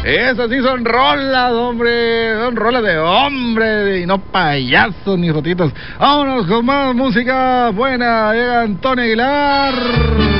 Esas sí son rolas, hombre. Son rolas de hombre y no payasos ni rotitos. Vámonos con más música buena. Llega Antonio Aguilar.